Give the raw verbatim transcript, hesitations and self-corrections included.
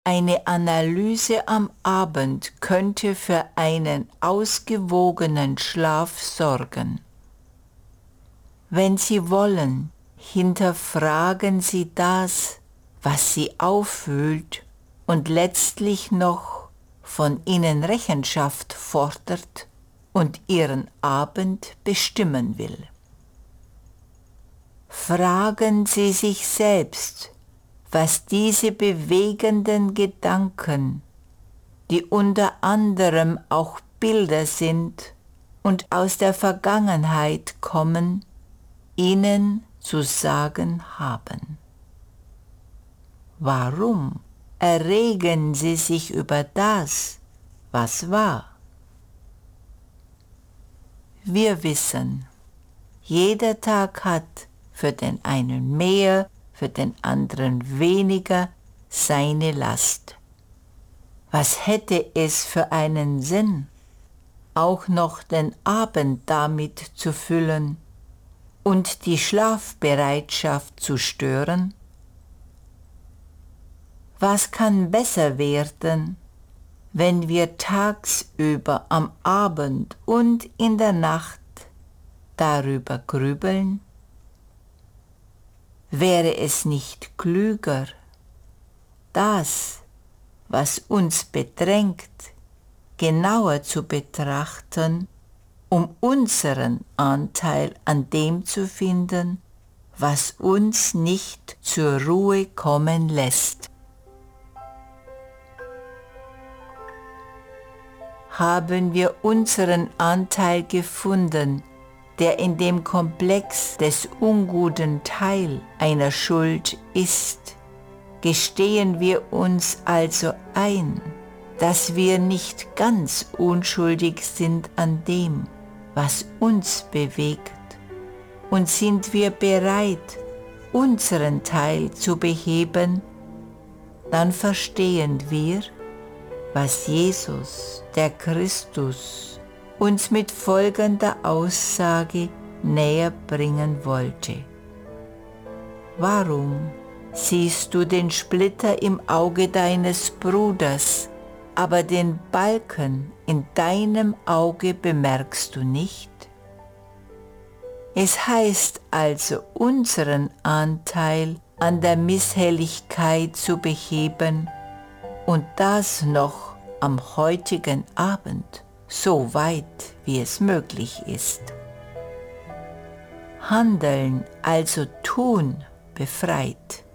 Eine Analyse am Abend könnte für einen ausgewogenen Schlaf sorgen. Wenn Sie wollen, hinterfragen Sie das, was Sie aufwühlt und letztlich noch von Ihnen Rechenschaft fordert und Ihren Abend bestimmen will. Fragen Sie sich selbst, was diese bewegenden Gedanken, die unter anderem auch Bilder sind und aus der Vergangenheit kommen, Ihnen zu sagen haben. Warum erregen Sie sich über das, was war? Wir wissen, jeder Tag hat für den einen mehr, für den anderen weniger seine Last. Was hätte es für einen Sinn, auch noch den Abend damit zu füllen und die Schlafbereitschaft zu stören? Was kann besser werden, wenn wir tagsüber am Abend und in der Nacht darüber grübeln? Wäre es nicht klüger, das, was uns bedrängt, genauer zu betrachten, um unseren Anteil an dem zu finden, was uns nicht zur Ruhe kommen lässt? Haben wir unseren Anteil gefunden, der in dem Komplex des unguten Teil einer Schuld ist, gestehen wir uns also ein, dass wir nicht ganz unschuldig sind an dem, was uns bewegt, und sind wir bereit, unseren Teil zu beheben, dann verstehen wir, was Jesus, der Christus, uns mit folgender Aussage näher bringen wollte. Warum siehst du den Splitter im Auge deines Bruders, aber den Balken in deinem Auge bemerkst du nicht? Es heißt also, unseren Anteil an der Misshelligkeit zu beheben, und das noch am heutigen Abend, so weit wie es möglich ist. Handeln, also tun, befreit.